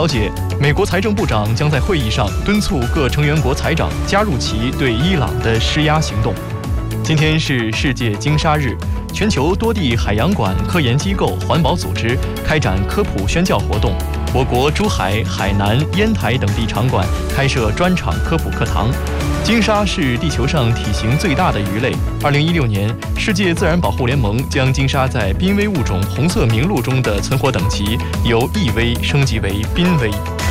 了解，美国财政部长将在会议上敦促各成员国财长加入其对伊朗的施压行动。今天是世界鲸鲨日，全球多地海洋馆、科研机构、环保组织开展科普宣教活动。我国珠海、海南、烟台等地场馆开设专场科普课堂。鲸鲨是地球上体型最大的鱼类。2016年，世界自然保护联盟将鲸鲨在濒危物种红色名录中的存活等级由易危升级为濒危。